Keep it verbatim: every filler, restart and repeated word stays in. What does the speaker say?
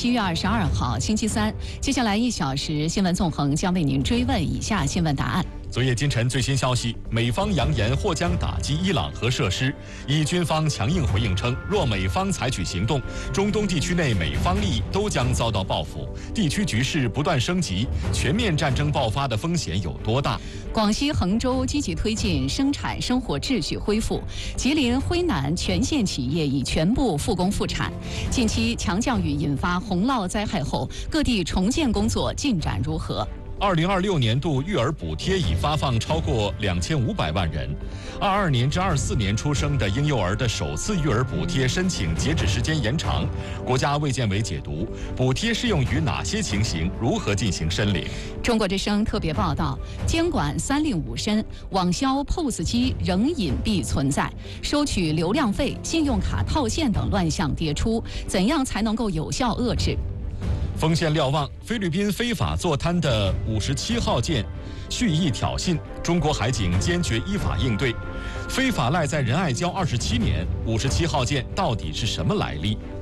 七月二十二号，星期三。接下来一小时，新闻纵横将为您追问以下新闻答案。 昨夜今晨最新消息，美方扬言或将打击伊朗核设施，以军方强硬回应称，若美方采取行动，中东地区内美方利益都将遭到报复，地区局势不断升级，全面战争爆发的风险有多大？ 广西衡州积极推进生产生活秩序恢复，吉林徽南全县企业已全部复工复产。近期强降雨引发洪涝灾害后，各地重建工作进展如何？ 二零二六年度育儿补贴已发放超过两千五百万人，二二年至二四年出生的婴幼儿的首次育儿补贴申请截止时间延长。国家卫健委解读，补贴适用于哪些情形，如何进行申领？ 中国之声特别报道：监管三令五申，网销 P O S 机仍隐蔽存在，收取流量费、信用卡套现等乱象迭出，怎样才能够有效遏制？ 锋线瞭望，菲律宾非法坐滩的五十七号舰蓄意挑衅，中国海警坚决依法应对。非法赖在仁爱礁二十七年，五十七号舰到底是什么来历？